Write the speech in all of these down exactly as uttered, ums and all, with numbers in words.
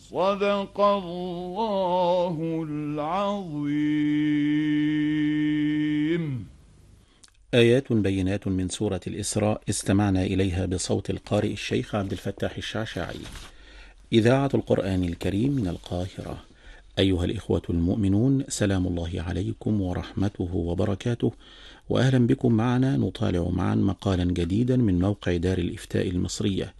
صدق الله العظيم. آيات بينات من سورة الإسراء استمعنا إليها بصوت القارئ الشيخ عبد الفتاح الشعشاعي. إذاعة القرآن الكريم من القاهرة. أيها الإخوة المؤمنون، سلام الله عليكم ورحمته وبركاته، وأهلا بكم معنا نطالع معا مقالا جديدا من موقع دار الإفتاء المصرية،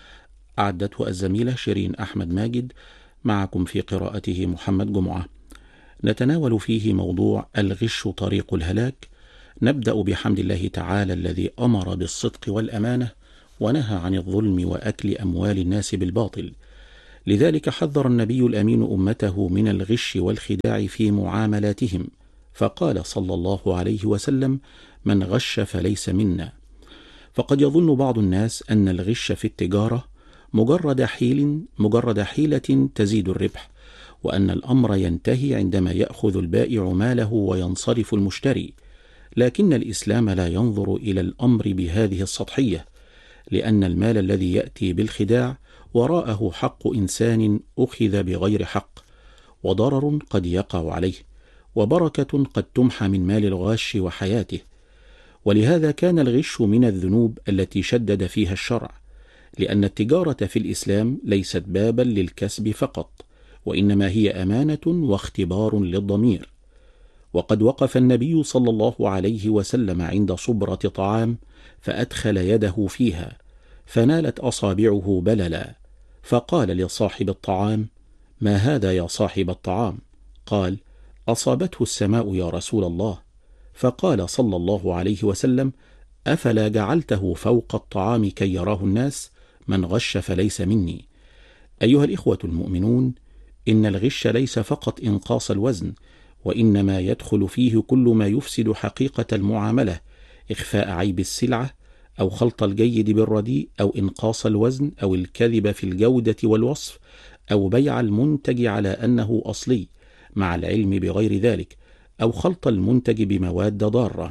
أعدته الزميلة شيرين أحمد ماجد، معكم في قراءته محمد جمعة. نتناول فيه موضوع الغش طريق الهلاك. نبدأ بحمد الله تعالى الذي أمر بالصدق والأمانة ونهى عن الظلم وأكل أموال الناس بالباطل. لذلك حذر النبي الأمين أمته من الغش والخداع في معاملاتهم، فقال صلى الله عليه وسلم: من غش فليس منا. فقد يظن بعض الناس أن الغش في التجارة مجرد حيل مجرد حيلة تزيد الربح، وأن الأمر ينتهي عندما يأخذ البائع ماله وينصرف المشتري. لكن الإسلام لا ينظر إلى الأمر بهذه السطحية، لأن المال الذي يأتي بالخداع وراءه حق إنسان أخذ بغير حق، وضرر قد يقع عليه، وبركة قد تمحى من مال الغاش وحياته. ولهذا كان الغش من الذنوب التي شدد فيها الشرع، لأن التجارة في الإسلام ليست بابا للكسب فقط، وإنما هي أمانة واختبار للضمير. وقد وقف النبي صلى الله عليه وسلم عند صبرة طعام فأدخل يده فيها فنالت أصابعه بللا، فقال لصاحب الطعام: ما هذا يا صاحب الطعام؟ قال: أصابته السماء يا رسول الله. فقال صلى الله عليه وسلم: أفلا جعلته فوق الطعام كي يراه الناس؟ من غش فليس مني. أيها الإخوة المؤمنون، إن الغش ليس فقط إنقاص الوزن، وإنما يدخل فيه كل ما يفسد حقيقة المعاملة: إخفاء عيب السلعة، أو خلط الجيد بالرديء، أو إنقاص الوزن، أو الكذب في الجودة والوصف، أو بيع المنتج على أنه أصلي مع العلم بغير ذلك، أو خلط المنتج بمواد ضارة.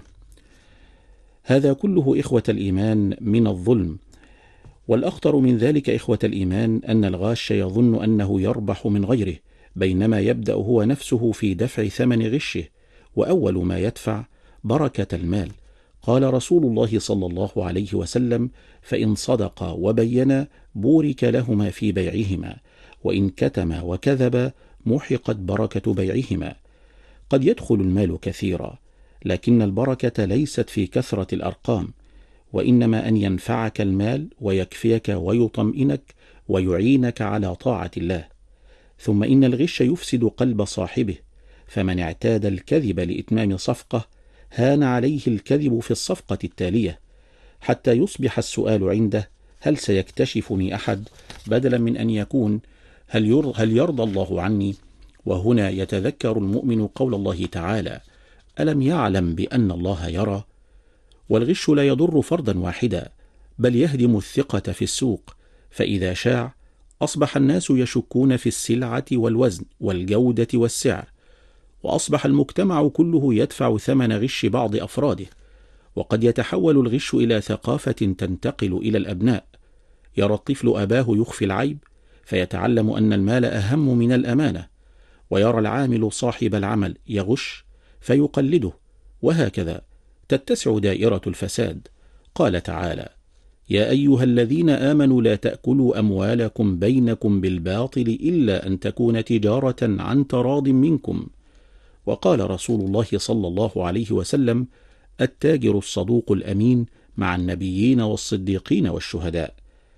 هذا كله إخوة الإيمان من الظلم. والأخطر من ذلك إخوة الإيمان أن الغاش يظن أنه يربح من غيره، بينما يبدأ هو نفسه في دفع ثمن غشه، وأول ما يدفع بركة المال. قال رسول الله صلى الله عليه وسلم: فإن صدقا وبينا بورك لهما في بيعهما، وإن كتما وكذبا محقت بركة بيعهما. قد يدخل المال كثيرا، لكن البركة ليست في كثرة الأرقام، وإنما أن ينفعك المال ويكفيك ويطمئنك ويعينك على طاعة الله. ثم إن الغش يفسد قلب صاحبه، فمن اعتاد الكذب لإتمام صفقة هان عليه الكذب في الصفقة التالية، حتى يصبح السؤال عنده: هل سيكتشفني أحد؟ بدلا من أن يكون: هل, هل يرضى الله عني؟ وهنا يتذكر المؤمن قول الله تعالى: ألم يعلم بأن الله يرى؟ والغش لا يضر فردا واحدا، بل يهدم الثقة في السوق، فإذا شاع أصبح الناس يشكون في السلعة والوزن والجودة والسعر، وأصبح المجتمع كله يدفع ثمن غش بعض أفراده. وقد يتحول الغش إلى ثقافة تنتقل إلى الأبناء. يرى الطفل أباه يخفي العيب فيتعلم أن المال أهم من الأمانة، ويرى العامل صاحب العمل يغش فيقلده، وهكذا تتسع دائرة الفساد. قال تعالى: يا أيها الذين آمنوا لا تأكلوا أموالكم بينكم بالباطل إلا أن تكون تجارة عن تراض منكم. وقال رسول الله صلى الله عليه وسلم: التاجر الصدوق الأمين مع النبيين والصديقين والشهداء.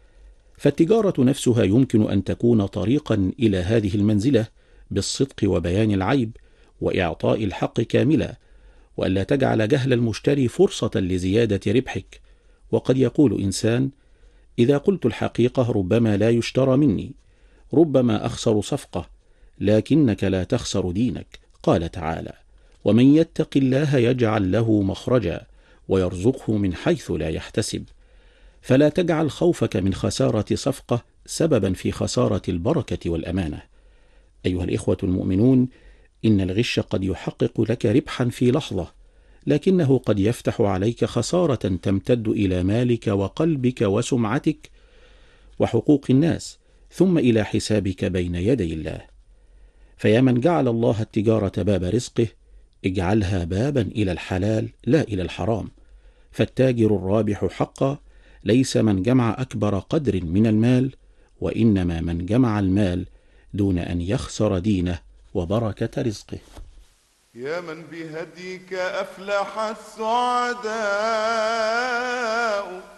فالتجارة نفسها يمكن أن تكون طريقا إلى هذه المنزلة بالصدق وبيان العيب وإعطاء الحق كاملا، وألا تجعل جهل المشتري فرصة لزيادة ربحك. وقد يقول إنسان: إذا قلت الحقيقة ربما لا يشترى مني، ربما أخسر صفقة، لكنك لا تخسر دينك. قال تعالى: ومن يتق الله يجعل له مخرجا ويرزقه من حيث لا يحتسب. فلا تجعل خوفك من خسارة صفقة سببا في خسارة البركة والأمانة. أيها الإخوة المؤمنون، إن الغش قد يحقق لك ربحا في لحظة، لكنه قد يفتح عليك خسارة تمتد إلى مالك وقلبك وسمعتك وحقوق الناس، ثم إلى حسابك بين يدي الله. فيا من جعل الله التجارة باب رزقه، اجعلها بابا إلى الحلال لا إلى الحرام. فالتاجر الرابح حقا ليس من جمع أكبر قدر من المال، وإنما من جمع المال دون أن يخسر دينه وبركة رزقه. يا من بهديك أفلح السعداء